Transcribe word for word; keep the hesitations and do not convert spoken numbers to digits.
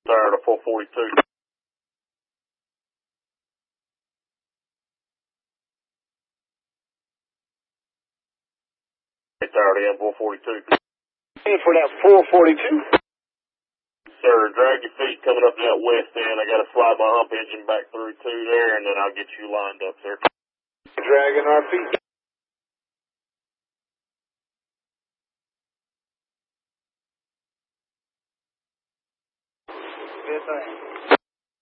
Tired of four forty-two. Tired again, four forty-two. Hey, for that four forty-two. Sir, drag your feet coming up that west end. I got to slide my hump engine back through two there, and then I'll get you lined up, sir. Dragging our feet. Good thing.